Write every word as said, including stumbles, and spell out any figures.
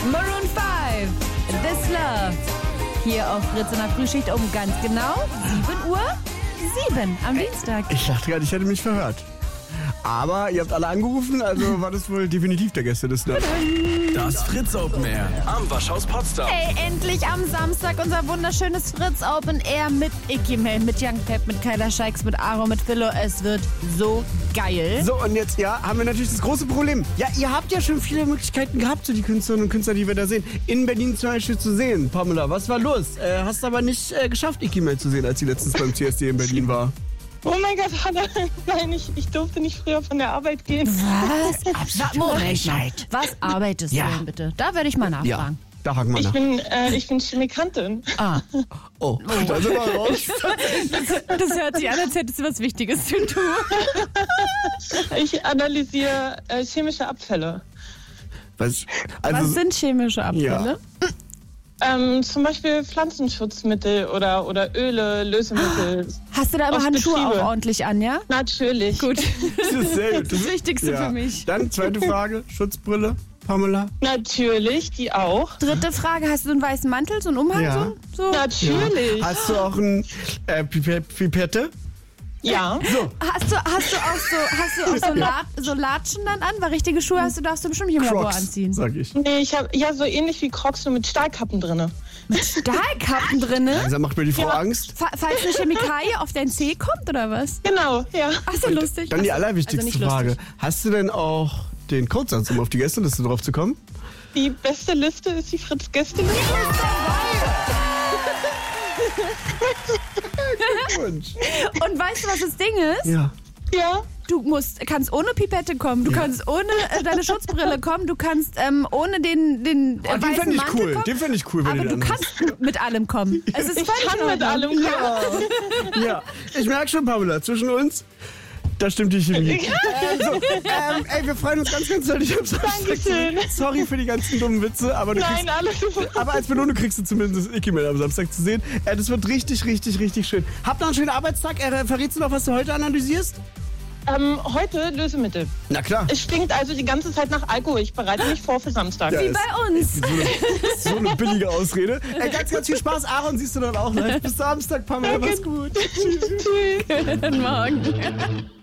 Maroon five, This Love. Hier auf Fritz in der Frühschicht um ganz genau sieben Uhr sieben am Dienstag. Ich dachte gerade, ich hätte mich verhört. Aber ihr habt alle angerufen, also war das wohl definitiv der Gästeliste. Das Fritz Open Air am Waschhaus Potsdam. Hey, endlich am Samstag unser wunderschönes Fritz Open Air mit Ikimel, mit Young Pep, mit Kyla Scheiks, mit Aro, mit Philo. Es wird so geil. So, und jetzt, ja, haben wir natürlich das große Problem. Ja, ihr habt ja schon viele Möglichkeiten gehabt, so die Künstlerinnen und Künstler, die wir da sehen, in Berlin zum Beispiel zu sehen. Pamela, was war los? Äh, hast aber nicht äh, geschafft, Ikimel zu sehen, als sie letztens beim C S D in Berlin war. Oh mein Gott, Hanna, nein, ich, ich durfte nicht früher von der Arbeit gehen. Was? Wa- Moment mal. Was arbeitest Ja. du denn bitte? Da werde ich mal nachfragen. Ja, da haken wir Ich nach. bin, äh, ich bin Chemikantin. Ah, Oh, da sind wir raus. das hört sich an, als hättest du was Wichtiges zu tun. Ich analysiere äh, chemische Abfälle. Was, also, Was sind chemische Abfälle? Ähm, zum Beispiel Pflanzenschutzmittel oder, oder Öle, Lösemittel. Hast du da immer Aus Handschuhe Betriebe. auch ordentlich an, ja? Natürlich. Gut. das ist sehr gut. Das ist das Wichtigste für mich. Dann zweite Frage, Schutzbrille, Pamela. Natürlich, die auch. Dritte Frage, hast du einen weißen Mantel, so einen Umhang? Ja. So, so? Natürlich. Ja. Hast du auch ein äh, Pipe- Pipette? ja. So, Hast du, hast du auch so, hast du auch so, La so Latschen dann an? Weil richtige Schuhe hast du, darfst du bestimmt nicht im Labor Crocs, anziehen. sag ich. Nee, ich habe ja so ähnlich wie Crocs, nur mit Stahlkappen drinne. Mit Stahlkappen drinne? Also macht mir die Frau Ja. Angst. Fa- Falls eine Chemikalie auf dein Zeh kommt, oder was? Genau, ja. Ach so, lustig. Dann die Ach so, allerwichtigste also nicht Frage. lustig. Hast du denn auch den Codesatz, um auf die Gästeliste drauf zu kommen? Die beste Liste ist die Fritz-Gästeliste. Glückwunsch. Und weißt du, was das Ding ist? Ja. Ja. Du musst, kannst ohne Pipette kommen, du kannst ohne äh, deine Schutzbrille kommen, du kannst ähm, ohne den, den äh, Oh, den weißen fände ich Mantel cool. kommen. Den fände ich cool, wenn aber du du den anhast. kannst mit allem kommen. Es ist Ich völlig kann in mit Ordnung. allem kommen. Ja, ich merke schon, Pamela, zwischen uns, da stimmt die Chemie. Also, ähm, ey, wir freuen uns ganz, ganz doll, dich am Samstag zu sehen. Dankeschön. Sorry für die ganzen dummen Witze, aber du Nein, kriegst, alles super. aber als Belohnung kriegst du zumindest das Ikimel am Samstag zu sehen. Äh, das wird richtig, richtig, richtig schön. Habt noch einen schönen Arbeitstag. Äh, verrätst du noch, was du heute analysierst? Ähm, heute Lösemittel. Na klar. Es stinkt also die ganze Zeit nach Alkohol. Ich bereite mich vor für Samstag. Ja, Wie ist bei uns. so eine, so eine billige Ausrede. Äh, ganz, ganz viel Spaß. Aaron siehst du dann auch live. Bis Samstag, Pamela. Mach's gut. Tschüss. Guten Morgen.